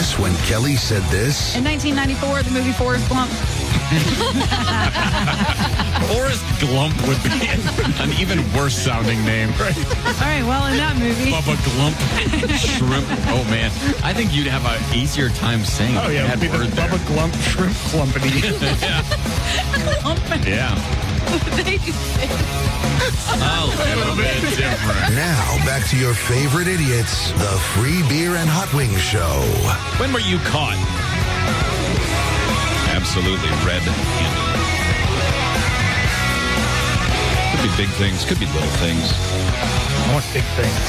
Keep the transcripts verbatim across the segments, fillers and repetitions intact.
face when Kelly said this? In nineteen ninety-four, the movie Forrest Gump. Forrest Glump would be an even worse sounding name. Right. All right, well, in that movie. Bubba Glump. Shrimp. Oh, man. I think you'd have an easier time saying Oh, yeah. It would be the there. Bubba Glump Shrimp Clumpany. yeah. yeah. A little bit different. Now, back to your favorite idiots, the Free Beer and Hot Wings Show. When were you caught? Absolutely red-handed. Could be big things, could be little things. I want big things.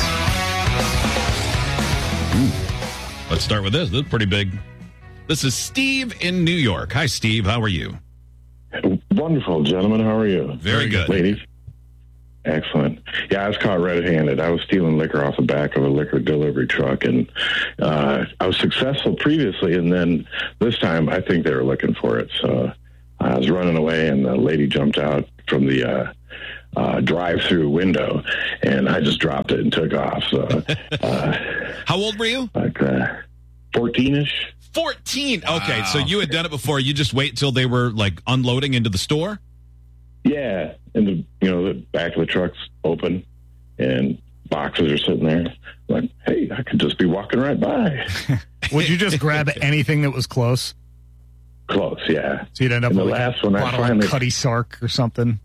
Ooh. Let's start with this. This is pretty big. This is Steve in New York. Hi, Steve. How are you? Wonderful, gentlemen. How are you? Very good. Ladies? Excellent. Yeah, I was caught red-handed. I was stealing liquor off the back of a liquor delivery truck, and uh, I was successful previously, and then this time I think they were looking for it. So I was running away, and the lady jumped out from the uh, uh, drive-through window, and I just dropped it and took off. So, uh, How old were you? Like uh, fourteen-ish. fourteen. Wow. Okay, so you had done it before. You just wait till they were, like, unloading into the store? Yeah, and the you know the back of the truck's open, and boxes are sitting there. Like, hey, I could just be walking right by. Would you just grab anything that was close? Close, yeah. So you'd end up And the with last a one I bottle finally- of Cutty Sark or something.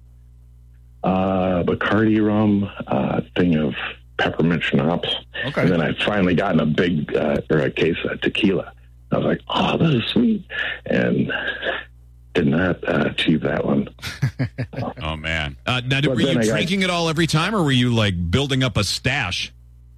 Uh, Bacardi rum, uh, thing of peppermint schnapps, Okay. and then I finally gotten a big uh, or a case of tequila. I was like, oh, this is sweet, and did not uh, achieve that one. Oh, man. Uh, now, did, But were you then I got- drinking it all every time, or were you, like, building up a stash?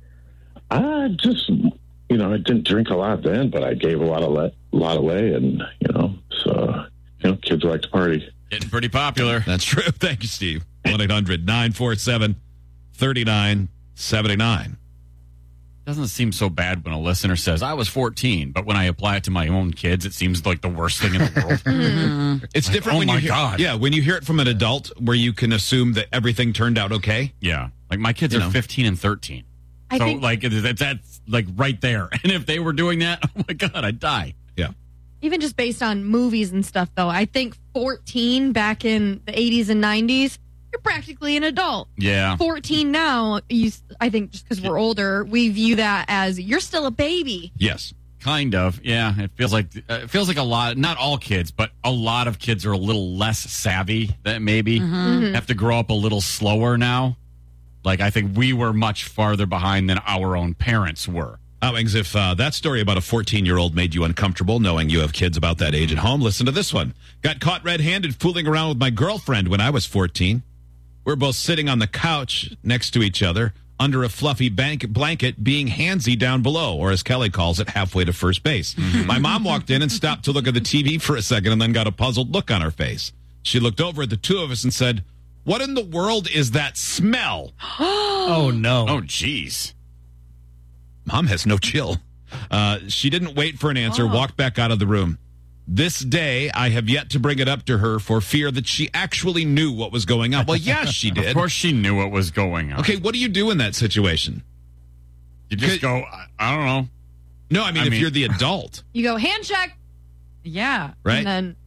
I just, you know, I didn't drink a lot then, but I gave a lot of le- lot away, and you know, so you know, kids like to party. Getting pretty popular. That's true. Thank you, Steve. one eight hundred nine four seven three nine seven nine. Doesn't seem so bad when a listener says, I was fourteen, but when I apply it to my own kids, it seems like the worst thing in the world. Mm-hmm. It's Like, different oh when you my hear, God. Yeah, when you hear it from an adult where you can assume that everything turned out okay. Yeah. Like my kids You are know. fifteen and thirteen. I so think like that's, that's like right there. And if they were doing that, oh my God, I'd die. Yeah. even just based on movies and stuff, though, I think fourteen back in the eighties and nineties, you're practically an adult. Yeah. fourteen now, you, I think just because we're older, we view that as you're still a baby. Yes. Kind of, yeah. It feels like uh, it feels like a lot. Not all kids, but a lot of kids are a little less savvy. That maybe Mhm. have to grow up a little slower now. Like I think we were much farther behind than our own parents were. Owings, if uh, that story about a fourteen-year-old made you uncomfortable, knowing you have kids about that age at home, listen to this one. Got caught red-handed fooling around with my girlfriend when I was fourteen. We're both sitting on the couch next to each other under a fluffy bank- blanket being handsy down below, or as Kelly calls it, halfway to first base. My mom walked in and stopped to look at the T V for a second and then got a puzzled look on her face. She looked over at the two of us and said, "What in the world is that smell?" Oh, no. Oh, jeez. Mom has no chill. Uh, she didn't wait for an answer, Oh. walked back out of the room. This day, I have yet to bring it up to her for fear that she actually knew what was going on. Well, yes, she Of did. course, she knew what was going on. Okay, what do you do in that situation? You just Could- go. I, I don't know. No, I mean, I if mean- you're the adult, You go, hand check. Yeah. right? And then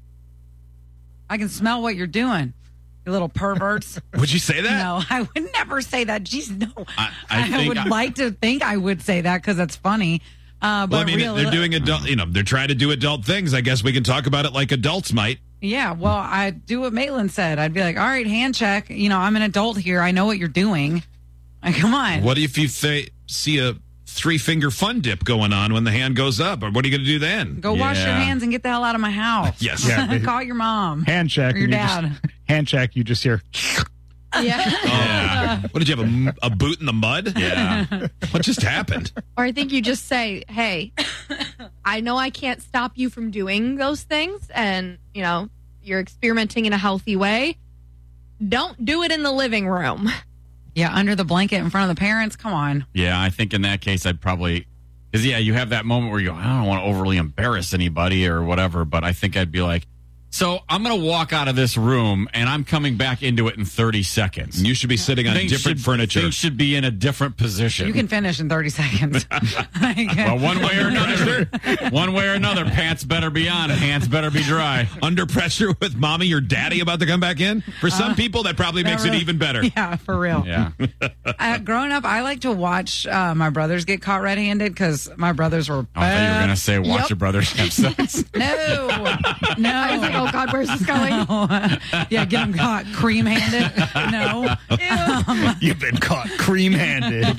I can smell what you're doing, you little perverts. Would you say that? No, I would never say that. Jeez, no. I, I, I, think would I- like to think I would say that because that's funny. Uh, but Well, I mean, real, they're doing adult, you know, they're trying to do adult things. I guess we can talk about it like adults might. Yeah, well, I do what Maitland said. I'd be like, all right, hand check. You know, I'm an adult here. I know what you're doing. Like, come on. What if you th- see a three finger fun dip going on when the hand goes up? Or what are you going to do then? Go wash your Yeah. hands and get the hell out of my house. Yes. Yeah. Call your mom. Hand check. Or your and you dad. Just, hand check. You just hear. yeah. Yeah. What did you have, a, m- a boot in the mud? Yeah. What just happened? Or I think you just say, hey, I know I can't stop you from doing those things, and, you know, you're experimenting in a healthy way. Don't do it in the living room. Yeah, under the blanket in front of the parents. Come on. Yeah, I think in that case, I'd probably, because yeah, you have that moment where you go, I don't want to overly embarrass anybody or whatever, but I think I'd be like, So I'm going to walk out of this room, and I'm coming back into it in thirty seconds. You should be sitting on Things different should, furniture. Things should be in a different position. You can finish in thirty seconds. Well, one way or another, one way or another, pants better be on and hands better be dry. Under pressure with mommy or daddy about to come back in? For some Uh, people, that probably makes really- it even better. Yeah, for real. Yeah. Uh, growing up, I like to watch uh, my brothers get caught red-handed because my brothers were. Oh, I thought you were going to say, watch Yep. your brothers have sex. No, no. I was like, oh God, where's this going? Yeah, get them caught cream-handed. No. You've been caught cream-handed.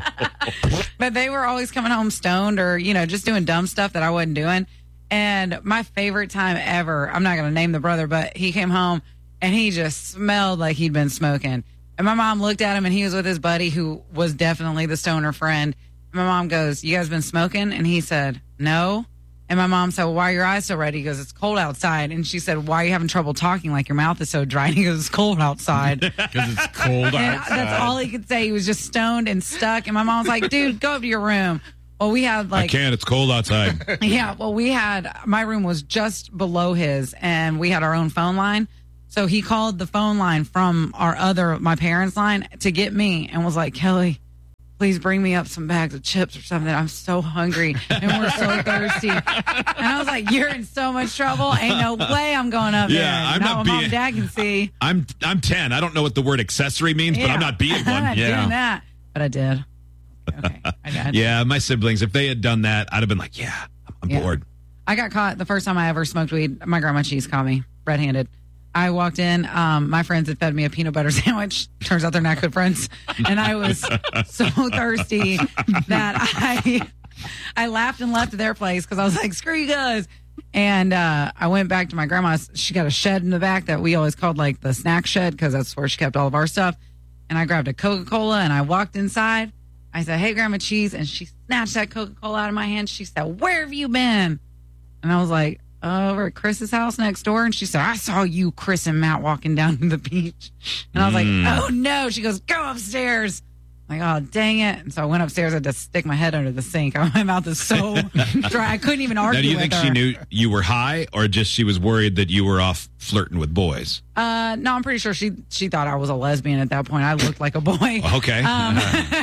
But they were always coming home stoned or, you know, just doing dumb stuff that I wasn't doing. And my favorite time ever, I'm not going to name the brother, but he came home and he just smelled like he'd been smoking. And my mom looked at him and he was with his buddy who was definitely the stoner friend. And my mom goes, "You guys been smoking?" And he said, "No." And my mom said, "Well, why are your eyes so red?" He goes, "It's cold outside." And she said, "Why are you having trouble talking? Like your mouth is so dry." And he goes, "It's cold outside." Because it's cold And outside. that's all he could say. He was just stoned and stuck. And my mom was like, "Dude, go up to your room." Well, we had I like, can't. It's cold outside. yeah, well, we had, my room was just below his and we had our own phone line. So he called the phone line from our other, my parents' line to get me and was like, "Kelly, please bring me up some bags of chips or something. I'm so hungry and we're so thirsty." And I was like, "You're in so much trouble. Ain't no way I'm going up Yeah, there. I'm Not not what mom being- and dad can see." I'm I'm ten. I don't know what the word accessory means, but Yeah. I'm not being I'm not one. Yeah. doing that. But I did. Okay, I got Yeah, my siblings, if they had done that, I'd have been like, yeah, I'm Yeah. bored. I got caught the first time I ever smoked weed. My grandma Cheese caught me red-handed. I walked in. Um, my friends had fed me a peanut butter sandwich. Turns out they're not good friends. And I was so thirsty that I I laughed and left their place because I was like, "Screw you guys." And uh, I went back to my grandma's. She got a shed in the back that we always called like the snack shed because that's where she kept all of our stuff. And I grabbed a Coca-Cola and I walked inside. I said, "Hey, Grandma Cheese." And she snatched that Coca-Cola out of my hand. She said, "Where have you been?" And I was like, "Over at Chris's house next door." And she said, "I saw you, Chris and Matt, walking down to the beach." And I was like, "Oh, no." She goes, "Go upstairs." I'm like, "Oh, dang it." And so I went upstairs. I had to stick my head under the sink. My mouth is so dry. I couldn't even argue Now, do you with think her. she knew you were high, or just she was worried that you were off flirting with boys? Uh, no, I'm pretty sure she she thought I was a lesbian at that point. I looked like a boy. Okay. Um,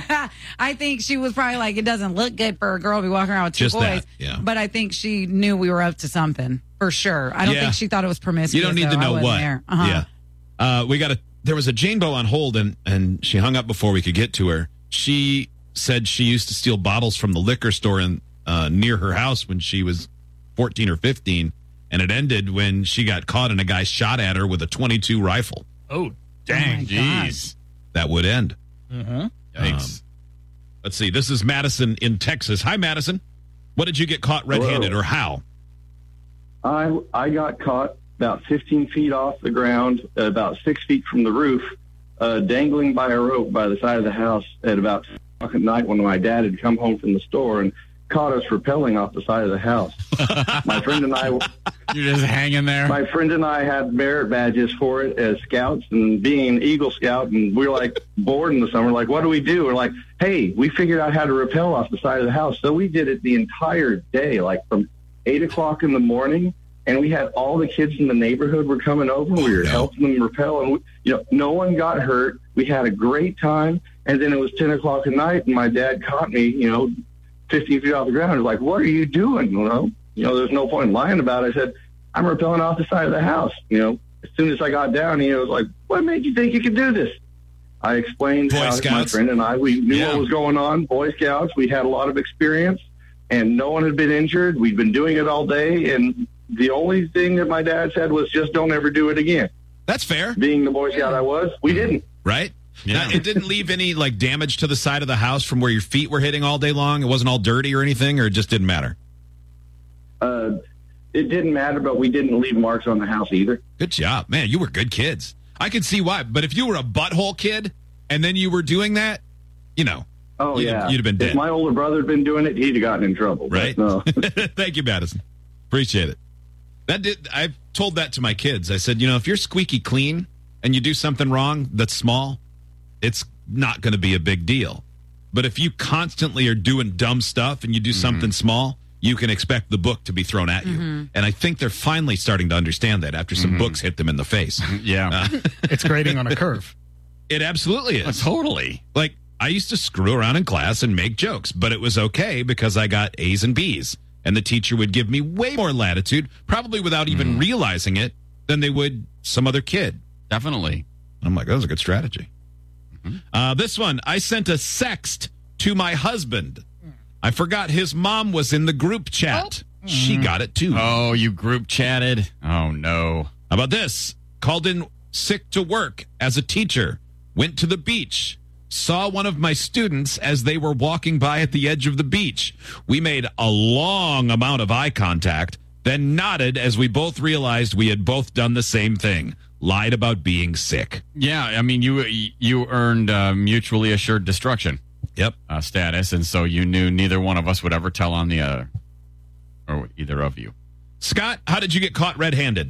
I think she was probably like, it doesn't look good for a girl to be walking around with two Just boys. that, yeah. But I think she knew we were up to something for sure. I don't Yeah. think she thought it was promiscuous. You don't need to though. I know wasn't what. There. Uh-huh. Yeah. Uh, we got a. There was a Jane Bow on hold, and and she hung up before we could get to her. She said she used to steal bottles from the liquor store in uh, near her house when she was fourteen or fifteen, and it ended when she got caught and a guy shot at her with a twenty-two rifle. Oh, Oh, dang. my Jeez. That would end. Uh-huh. Yikes. Let's see. This is Madison in Texas. Hi, Madison. What did you get caught red-handed, Hello. or how? I I got caught about fifteen feet off the ground, uh, about six feet from the roof, uh, dangling by a rope by the side of the house at about two o'clock at night when my dad had come home from the store and caught us rappelling off the side of the house. My friend and I, You're just hanging there. my friend and I had merit badges for it as scouts, and being an Eagle Scout, and we were like bored in the summer, like, what do we do? We're like, hey, we figured out how to rappel off the side of the house. So we did it the entire day, like from eight o'clock in the morning, and we had all the kids in the neighborhood were coming over. We were no. helping them rappel, and we, you know, no one got hurt. We had a great time, and then it was ten o'clock at night, and my dad caught me, you know, fifteen feet off the ground. He was like, what are you doing? You know, you know, there's no point in lying about it. I said, I'm rappelling off the side of the house. You know, as soon as I got down, he was like, what made you think you could do this? I explained Boy how my Scouts. friend and I, we knew Yeah. what was going on. Boy Scouts, we had a lot of experience, and no one had been injured. We'd been doing it all day, and the only thing that my dad said was just don't ever do it again. That's fair, Being the Boy Scout I was, we didn't. right? Yeah. Now, it didn't leave any like damage to the side of the house from where your feet were hitting all day long. It wasn't all dirty or anything, or it just didn't matter. Uh, it didn't matter, but we didn't leave marks on the house either. Good job, man. You were good kids. I could see why. But if you were a butthole kid and then you were doing that, you know, Oh, You'd- yeah. you'd have been dead. If my older brother had been doing it, he'd have gotten in trouble. but right? No. Thank you, Madison. Appreciate it. That did. I've told that to my kids. I said, you know, if you're squeaky clean and you do something wrong that's small, it's not going to be a big deal. But if you constantly are doing dumb stuff and you do something small, you can expect the book to be thrown at you. Mm-hmm. And I think they're finally starting to understand that after some books hit them in the face. Yeah. Uh, It's grading on a curve. it absolutely Oh, is. totally. Like, I used to screw around in class and make jokes, but it was okay because I got A's and B's. And the teacher would give me way more latitude, probably without even realizing it, than they would some other kid. Definitely. I'm like, that was a good strategy. Uh, this one, I sent a sext to my husband. I forgot his mom was in the group chat. She got it too. Oh, you group chatted? Oh, no. How about this? Called in sick to work as a teacher. Went to the beach. Saw one of my students as they were walking by at the edge of the beach. We made a long amount of eye contact, then nodded as we both realized we had both done the same thing. Lied about being sick. Yeah, I mean, you you earned uh, mutually assured destruction Yep. uh, status, and so you knew neither one of us would ever tell on the other, or either of you. Scott, how did you get caught red-handed?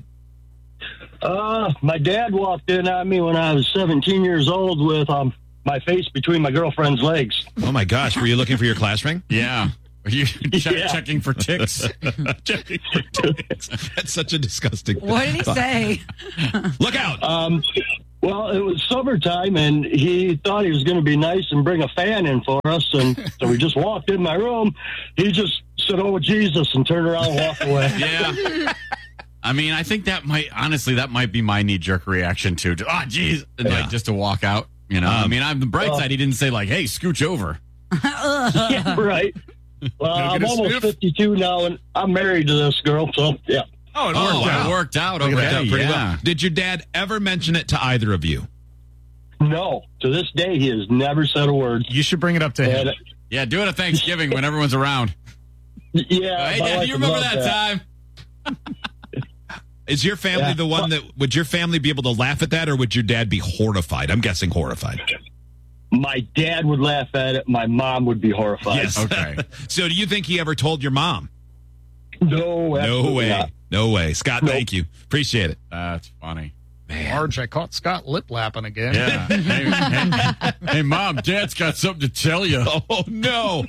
Uh, my dad walked in on me when I was seventeen years old with um my face between my girlfriend's legs. Oh, my gosh. Were you looking for your class ring? Yeah. Are you che- Yeah. checking for ticks? Checking for ticks. That's such a disgusting. What did he say? Look out. Um, well, it was summertime, and he thought he was going to be nice and bring a fan in for us, and so we just walked in my room. He just said, "Oh, Jesus," and turned around and walked away. Yeah. I mean, I think that might, honestly, that might be my knee-jerk reaction too. To, oh, geez. And Yeah. like, just to walk out, you know? I mean, on the bright Uh, side, he didn't say like, hey, scooch over. Yeah, right. Well, I'm get a almost sniff? fifty-two now, and I'm married to this girl, so yeah. Oh, it Oh, worked out. it worked out. Worked Okay, out pretty yeah. well. Did your dad ever mention it to either of you? No, to this day, he has never said a word. You should bring it up to him. And, Yeah, do it at Thanksgiving when everyone's around. yeah, Hey, my Dad, wife you would remember love that, time? Is your family Yeah. the one that would your family be able to laugh at that, or would your dad be horrified? I'm guessing horrified. My dad would laugh at it. My mom would be horrified. Okay. So, do you think he ever told your mom? No, No absolutely way. not. No way. Scott, Nope. thank you. Appreciate it. That's funny. Marge, I caught Scott lip lapping again. Yeah. hey, hey, hey, Mom, Dad's got something to tell you. Oh no.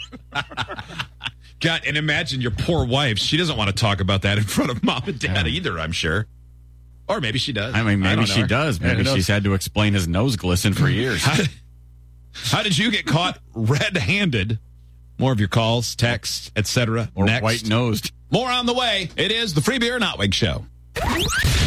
God, and imagine your poor wife. She doesn't want to talk about that in front of mom and dad either, I'm sure. Or maybe she does. I mean, maybe don't know she her. does. Yeah, Maybe who knows? she's had to explain his nose glisten for years. How, how did you get caught red-handed? More of your calls, texts, et cetera. Or Next. white-nosed. More on the way. It is the Free Beer and Hot Wing Show.